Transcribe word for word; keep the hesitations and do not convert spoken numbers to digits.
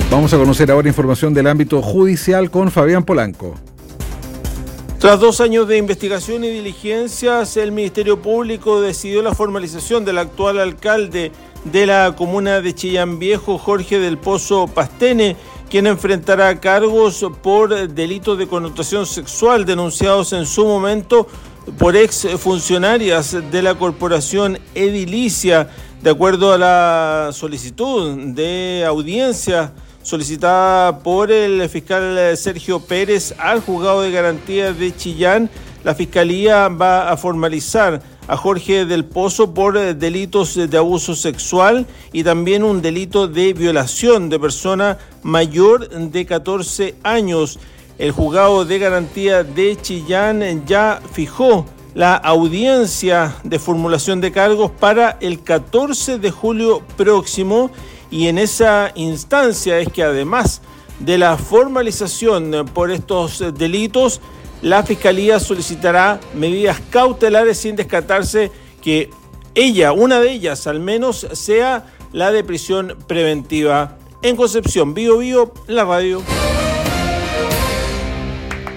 Vamos a conocer ahora información del ámbito judicial con Fabián Polanco. Tras dos años de investigación y diligencias, el Ministerio Público decidió la formalización del actual alcalde de la comuna de Chillán Viejo, Jorge del Pozo Pastene, quien enfrentará cargos por delitos de connotación sexual denunciados en su momento por ex funcionarias de la corporación edilicia, de acuerdo a la solicitud de audiencia solicitada por el fiscal Sergio Pérez al Juzgado de Garantías de Chillán. La Fiscalía va a formalizar a Jorge del Pozo por delitos de abuso sexual y también un delito de violación de persona mayor de catorce años. El Juzgado de Garantía de Chillán ya fijó la audiencia de formulación de cargos para el catorce de julio próximo, y en esa instancia es que además de la formalización por estos delitos, la Fiscalía solicitará medidas cautelares sin descartarse que ella, una de ellas al menos, sea la de prisión preventiva. En Concepción, Bío Bío, la radio.